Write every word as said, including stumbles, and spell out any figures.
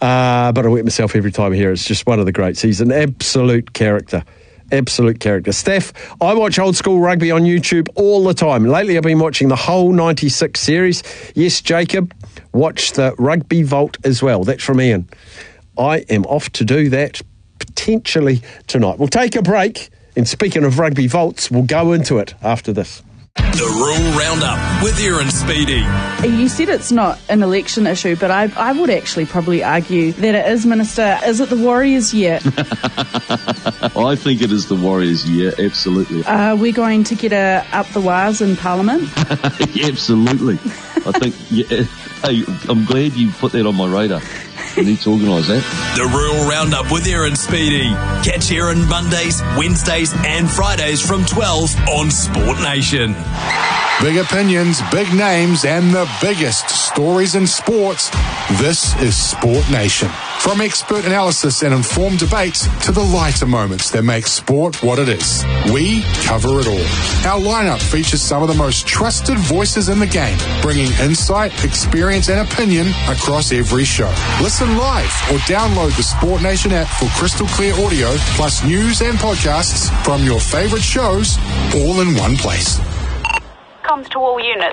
Uh, but I wet myself every time I hear it. It's just one of the greats. He's an absolute character. Absolute character. Steph, I watch old school rugby on YouTube all the time. Lately I've been watching the whole ninety-six series. Yes, Jacob, watch the Rugby Vault as well. That's from Ian. I am off to do that potentially tonight. We'll take a break, and speaking of Rugby Vaults, we'll go into it after this. The Rural Roundup with Aaron Speedy. You said it's not an election issue, but I, I would actually probably argue that it is, Minister. Is it the Warriors' year? I think it is the Warriors' year, absolutely. Are we going to get a up the wires in Parliament? Absolutely. I think, yeah, hey, I'm glad you put that on my radar. We need to organise that. The Rural Roundup with Aaron Speedy. Catch Aaron Mondays, Wednesdays and Fridays from twelve on Sport Nation. Big opinions, big names, and the biggest stories in sports. This is Sport Nation. From expert analysis and informed debates to the lighter moments that make sport what it is, we cover it all. Our lineup features some of the most trusted voices in the game, bringing insight, experience, and opinion across every show. Listen live or download the Sport Nation app for crystal clear audio, plus news and podcasts from your favorite shows, all in one place. Comms to all units.